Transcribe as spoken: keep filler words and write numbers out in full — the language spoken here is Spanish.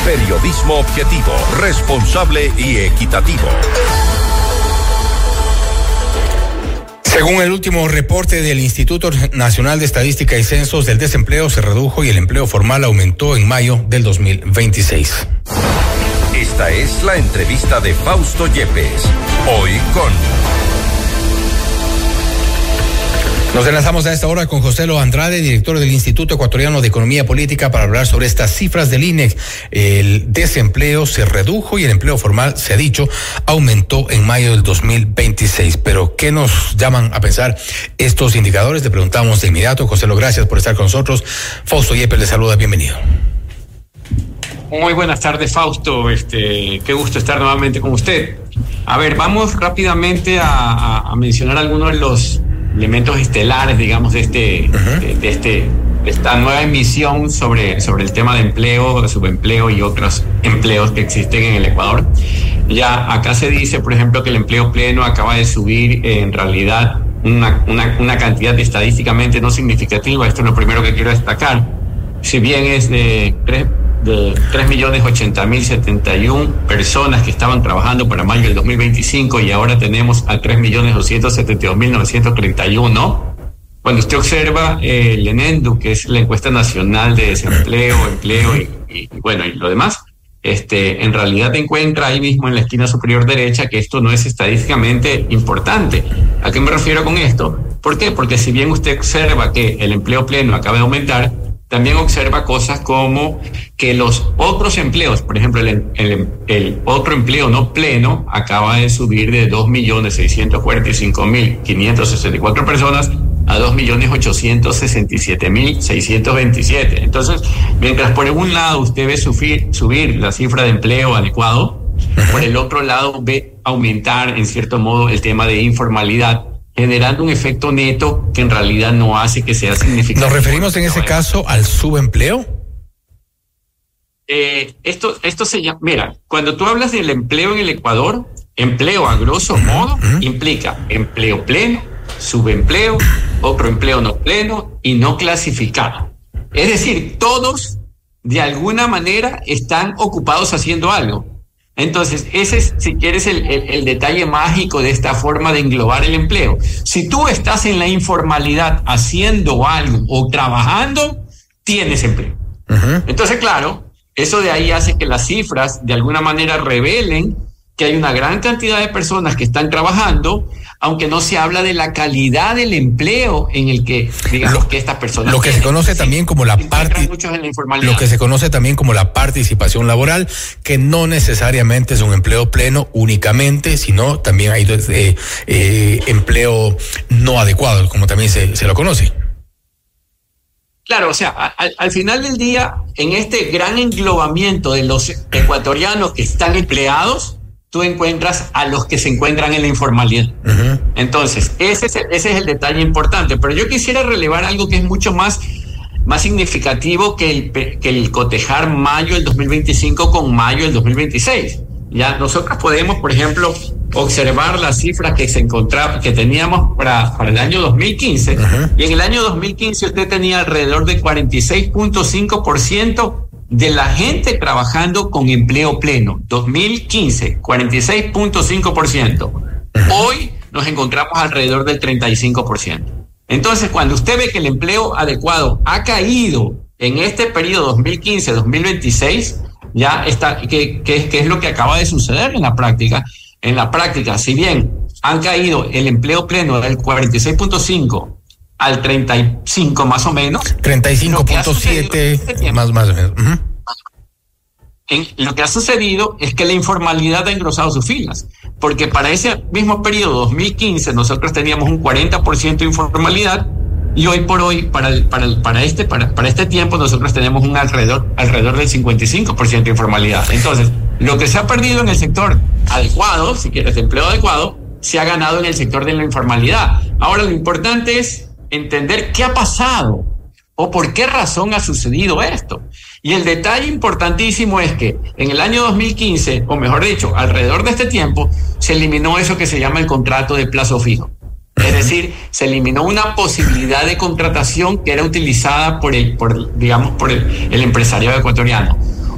Periodismo objetivo, responsable y equitativo. Según el último reporte del Instituto Nacional de Estadística y Censos, el desempleo se redujo y el empleo formal aumentó en mayo del dos mil veintiséis. Esta es la entrevista de Fausto Yepes. Hoy con... Nos enlazamos a esta hora con José Lo Andrade, director del Instituto Ecuatoriano de Economía Política, para hablar sobre estas cifras del I N E C. El desempleo se redujo y el empleo formal, se ha dicho, aumentó en mayo del dos mil veintiséis. Pero, ¿qué nos llaman a pensar estos indicadores? Le preguntamos de inmediato. José Lo, gracias por estar con nosotros. Fausto Yepes le saluda, bienvenido. Muy buenas tardes, Fausto. Este, qué gusto estar nuevamente con usted. A ver, vamos rápidamente a, a, a mencionar algunos de los elementos estelares, digamos, de este, uh-huh. de, de este, de esta nueva emisión sobre, sobre el tema de empleo, de subempleo y otros empleos que existen en el Ecuador. Ya acá se dice, por ejemplo, que el empleo pleno acaba de subir eh, en realidad una, una, una cantidad estadísticamente no significativa. Esto es lo primero que quiero destacar. Si bien es de tres de tres millones ochenta mil setenta y una personas que estaban trabajando para mayo del dos mil veinticinco y ahora tenemos a tres millones doscientos setenta y dos mil novecientos treinta y uno. Cuando usted observa eh, el ENENDU, que es la encuesta nacional de desempleo, empleo y, y, y bueno, y lo demás, este, en realidad te encuentra ahí mismo en la esquina superior derecha que esto no es estadísticamente importante. ¿A qué me refiero con esto? ¿Por qué? Porque si bien usted observa que el empleo pleno acaba de aumentar, también observa cosas como que los otros empleos, por ejemplo, el, el, el otro empleo no pleno acaba de subir de dos millones seiscientos cuarenta y cinco mil quinientos sesenta y cuatro personas a dos millones ochocientos sesenta y siete mil seiscientos veintisiete. Entonces, mientras por un lado usted ve subir, subir la cifra de empleo adecuado, por el otro lado ve aumentar en cierto modo el tema de informalidad, generando un efecto neto que en realidad no hace que sea significativo. ¿Nos referimos en ese caso al subempleo? Eh, esto, esto se llama, mira, cuando tú hablas del empleo en el Ecuador, empleo a grosso uh-huh, modo uh-huh. implica empleo pleno, subempleo, otro empleo no pleno y no clasificado. Es decir, todos de alguna manera están ocupados haciendo algo. Entonces, ese es, si quieres, el, el, el detalle mágico de esta forma de englobar el empleo. Si tú estás en la informalidad haciendo algo o trabajando, tienes empleo. Uh-huh. Entonces, claro, eso de ahí hace que las cifras de alguna manera revelen que hay una gran cantidad de personas que están trabajando, aunque no se habla de la calidad del empleo en el que, digamos, lo, que estas personas lo que tienen. se conoce sí, también como la parte lo que se conoce también como la participación laboral, que no necesariamente es un empleo pleno únicamente, sino también hay eh, eh, empleo no adecuado, como también se, se lo conoce. Claro, o sea, al, al final del día, en este gran englobamiento de los ecuatorianos que están empleados, tú encuentras a los que se encuentran en la informalidad. Uh-huh. Entonces, ese es, el, ese es el detalle importante. Pero yo quisiera relevar algo que es mucho más, más significativo que el, que el cotejar mayo del dos mil veinticinco con mayo del dos mil veintiséis. Ya nosotros podemos, por ejemplo, observar las cifras que se encontraba, que teníamos para, para el año dos mil quince. Uh-huh. Y en el año dos mil quince usted tenía alrededor del cuarenta y seis punto cinco por ciento de la gente trabajando con empleo pleno. dos mil quince, cuarenta y seis punto cinco por ciento. Hoy nos encontramos alrededor del treinta y cinco por ciento. Entonces, cuando usted ve que el empleo adecuado ha caído en este periodo dos mil quince a dos mil veintiséis, ya está, que, que, que es lo que acaba de suceder en la práctica. En la práctica, si bien han caído el empleo pleno del cuarenta y seis punto cinco al treinta y cinco más o menos. treinta y cinco punto siete este más, más o menos. Uh-huh. En, lo que ha sucedido es que la informalidad ha engrosado sus filas, porque para ese mismo periodo dos mil quince nosotros teníamos un cuarenta por ciento de informalidad y hoy por hoy, para, el, para, el, para, este, para, para este tiempo, nosotros tenemos un alrededor, alrededor del cincuenta y cinco por ciento de informalidad. Entonces, lo que se ha perdido en el sector adecuado, si quieres, de empleo adecuado, se ha ganado en el sector de la informalidad. Ahora, lo importante es entender qué ha pasado o por qué razón ha sucedido esto. Y el detalle importantísimo es que en el año dos mil quince, o mejor dicho, alrededor de este tiempo, se eliminó eso que se llama el contrato de plazo fijo. Es decir, se eliminó una posibilidad de contratación que era utilizada por el, por, digamos, por el, el empresariado ecuatoriano.